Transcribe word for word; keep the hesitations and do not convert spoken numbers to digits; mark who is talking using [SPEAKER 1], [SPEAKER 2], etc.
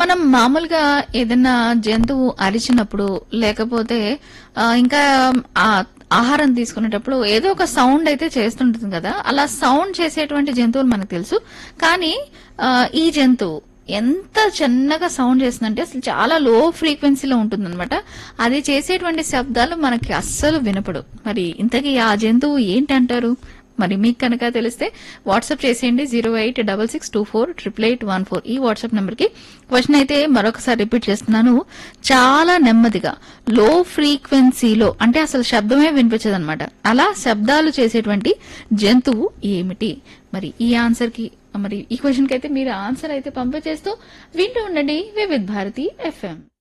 [SPEAKER 1] మనం మామూలుగా ఏదైనా జంతువు అరిచినప్పుడు లేకపోతే ఆ, ఇంకా ఆ ఆహారం తీసుకునేటప్పుడు ఏదో ఒక సౌండ్ అయితే చేస్తుంటుంది కదా. అలా సౌండ్ చేసేటువంటి జంతువులు మనకు తెలుసు. కానీ ఆ, ఈ జంతువు ఎంత చిన్నగా సౌండ్ చేస్తుందంటే అసలు చాలా లో ఫ్రీక్వెన్సీలో ఉంటుందన్నమాట. అది చేసేటువంటి శబ్దాలు మనకి అస్సలు వినపడు. మరి ఇంతకీ ఆ జంతువు ఏంటంటారు? మరి మీకు కనుక తెలిస్తే వాట్సాప్ చేసేయండి zero eight double six two four triple eight one four ఈ వాట్సాప్ నెంబర్ కి. క్వశ్చన్ అయితే మరొకసారి రిపీట్ చేస్తున్నాను. చాలా నెమ్మదిగా లో ఫ్రీక్వెన్సీలో అంటే అసలు శబ్దమే వినిపించదన్నమాట. అలా శబ్దాలు చేసేటువంటి జంతువు ఏమిటి? మరి ఈ ఆన్సర్ కి మరి ఈ క్వశ్చన్ కి అయితే మీరు ఆన్సర్ అయితే పంపించేస్తూ వింటూ ఉండండి వివిధ్ భారతి ఎఫ్ఎం.